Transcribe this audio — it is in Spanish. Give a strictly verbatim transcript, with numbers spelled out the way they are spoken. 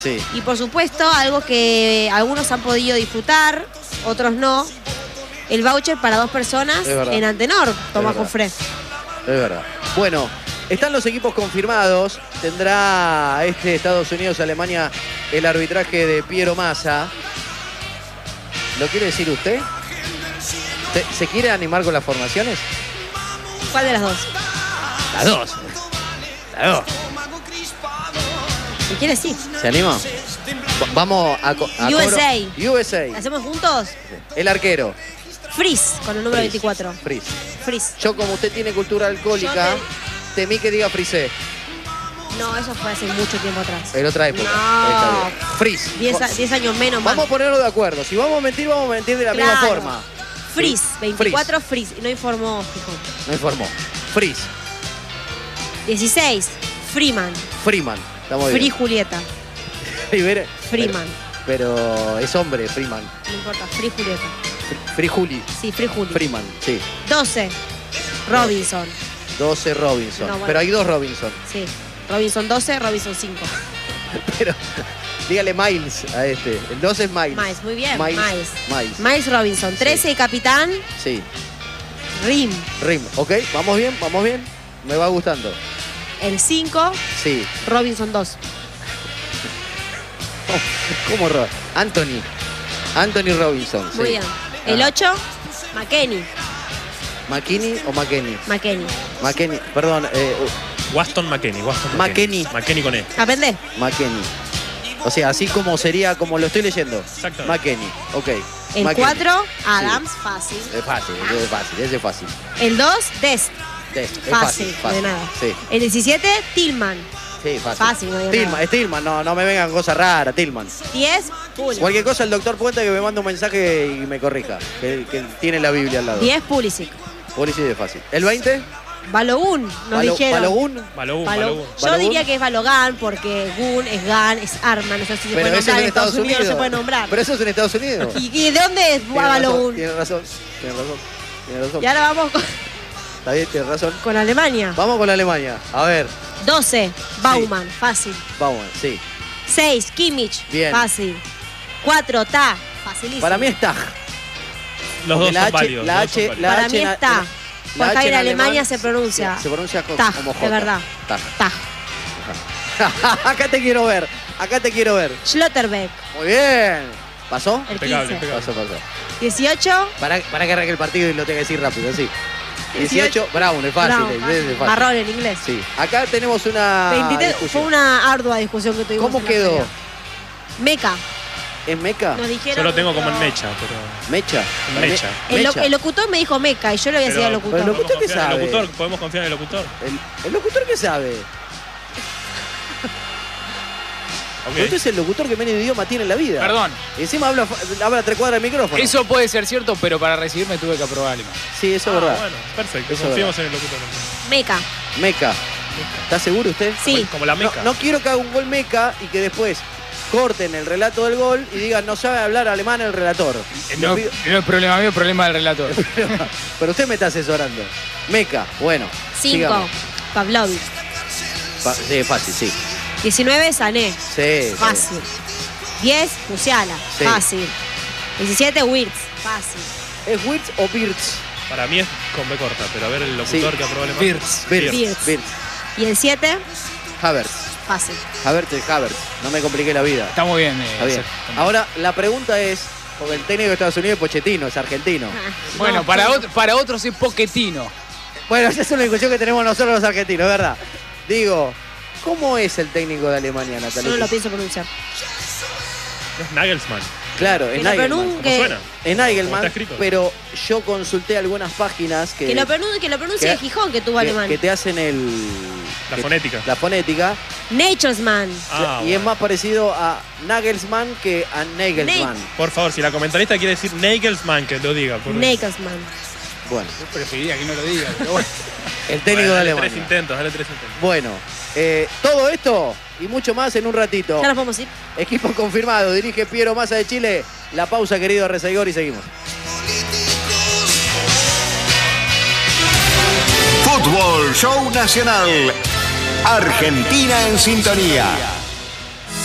Sí. Y por supuesto, algo que algunos han podido disfrutar, otros no, el voucher para dos personas en Antenor, Tomás Jofré. Es verdad. Bueno, están los equipos confirmados. Tendrá este Estados Unidos-Alemania el arbitraje de Piero Massa. ¿Lo quiere decir usted? ¿Se, ¿Se quiere animar con las formaciones? ¿Cuál de las dos? Las dos. Las dos. Si quiere, sí. ¿Se anima? Vamos a... a U S A. U S A. ¿La hacemos juntos? El arquero. Frizz, con el número Frizz. veinticuatro. Frizz. Frizz. Yo, como usted tiene cultura alcohólica, te... temí que diga Frizé. No, eso fue hace mucho tiempo atrás. En otra época. No. Frizz. diez años menos más. Vamos a ponernos de acuerdo. Si vamos a mentir, vamos a mentir de la claro. misma forma. Frizz, sí. veinticuatro Frizz. Y no informó Gijón. No informó. Frizz. dieciséis, Freeman. Freeman. Estamos Free bien. Julieta. Rivera. Freeman. Pero, pero es hombre, Freeman. No importa, Free Julieta. Free Juli. Sí, Free Juli. Freeman, sí. doce, Robinson. doce Robinson. No, bueno. Pero hay dos Robinson. Sí. Robinson doce, Robinson cinco. Pero dígale Miles a este. El doce es Miles. Miles, muy bien. Miles. Miles. Miles, Miles Robinson. trece, sí. capitán. Sí. Rim. Rim. Ok, vamos bien, vamos bien. Me va gustando. El cinco, Sí. Robinson dos. ¿Cómo Ro? Anthony. Anthony Robinson. Muy sí. bien. El Ah. ocho, McKenny. ¿McKinney o McKenny? McKenny. McKenny. Perdón. Eh, Waston McKennie. Waston McKennie. McKennie con E. ¿Aprendés? McKenny. O sea, así como sería, como lo estoy leyendo. Exactamente. McKenny. Ok. El McKennie. cuatro, Adams, fácil. Es fácil, ese es fácil, ese es fácil. El dos, Dest. Dest, es Fácil, fácil, de nada. Sí, El diecisiete, Tillman. sí, fácil. Fácil, no digo Tillman, nada. es Tillman, no, no me vengan cosas raras, Tillman. diez, Pulisic. Cualquier cosa el doctor Puente que me manda un mensaje y me corrija, que, que tiene la Biblia al lado. diez, Pulisic. Policía es fácil. ¿El veinte? Balogun, nos Balo- dijeron. ¿Balogun? Balogun, Balo- Balogun. Yo Balogun. diría que es Balogan porque Gun es Gan, es Arma, no sé si se Pero puede eso es nombrar. en En Estados Unidos no se puede nombrar. Pero eso es en Estados Unidos. ¿Y, y de dónde es Tiene razón, Balogun? tiene razón, tiene razón, tiene razón. Y ahora vamos con, Está bien, tiene razón. con Alemania. Vamos con Alemania. A ver, doce, Baumann, fácil. vamos, sí. seis, Kimmich, Bien. fácil. cuatro, Ta, facilísimo. Para mí es Tag. Los Porque dos la son H, válidos. la los dos son H, válidos. la Para H mí en- es Ta. la Porque H en alemán Alemania se pronuncia. Se, se pronuncia co- Tag, como de J. verdad. Tag. Ta. Acá te quiero ver, acá te quiero ver. Schlotterbeck, Muy bien. ¿Pasó? el Impecable, quince. impecable. Pasó, pasó. dieciocho, Para, para que arranque el partido y lo tenga que decir rápido, sí. dieciocho, Brown, es fácil. Brown, es- fácil. es fácil. Marrón en inglés. Sí. Acá tenemos una veintitrés, discusión. fue una ardua discusión que tuvimos. ¿Cómo en la quedó? pelea. Meca. ¿Es Meca? Nos dijeron. Yo lo tengo como en pero- Mecha, pero... ¿Mecha? Mecha. El, lo- Mecha. el locutor me dijo Meca y yo le voy a decir al locutor. pero el locutor- ¿qué ¿podemos confiar en el sabe? locutor? ¿Podemos confiar en el locutor? El, el locutor que sabe. Ok. Usted es el locutor que menos idioma tiene en la vida. Perdón, Y encima habla, habla tres cuadras del micrófono. eso puede ser cierto, pero para recibirme tuve que aprobar alemán. Sí, eso es Ah, verdad. bueno, perfecto. Eso es Confiemos en el locutor. Meca. Meca. ¿Está seguro usted? Sí. Como la No, Meca. no quiero que haga un gol Meca y que después corten el relato del gol y digan no sabe hablar alemán el relator. No, Le pido- no es problema mío, es problema del relator. Pero usted me está asesorando. Meca, bueno. cinco, sigamos. Pavlovic. Pa- sí, fácil, sí. diecinueve, Sané. Sí. Fácil. diez, Musiala. Sí. Fácil. diecisiete, Wirtz. Fácil. ¿Es Wirtz o Birtz? Para mí es con B corta, pero a ver el locutor Sí. que aprobó alemán. Wirtz. Birtz. Wirtz. Birtz. Y el siete, Havertz. fácil. Havertz es Havertz. No me compliqué la vida. Está muy bien. eh, Está bien. hacer- Ahora, la pregunta es, porque el técnico de Estados Unidos es Pochettino, es argentino. Ah, Bueno, no, para, ¿cómo? otro- para otros es Pochettino. Bueno, esa es una discusión que tenemos nosotros los argentinos, ¿verdad? Digo, ¿cómo es el técnico de Alemania, Yo Natalia? no lo pienso pronunciar. Es Nagelsmann. Claro, Que es lo Nagelman. pronuncie- ¿Cómo suena? Es ¿Cómo Nagelman, está escrito? pero yo consulté algunas páginas que, Que lo pronuncie, que lo pronuncie que- de Gijón, que tuvo que, alemán. que te hacen el... La que- fonética. La fonética. Naturesman. Ah, y bueno. es más parecido a Nagelsmann que a Nagelsmann. Por favor, si la comentarista quiere decir Nagelsmann, que lo diga. por- Nagelsmann. Bueno, Yo preferiría que no lo diga, pero bueno. el técnico Bueno, de dale Alemania. tres intentos, dale tres intentos. Bueno, eh, todo esto y mucho más en un ratito. Ya nos podemos ir. Equipo confirmado, dirige Piero Massa de Chile. La pausa, querido Rezaigor, y seguimos. Fútbol Show Nacional. Argentina en sintonía.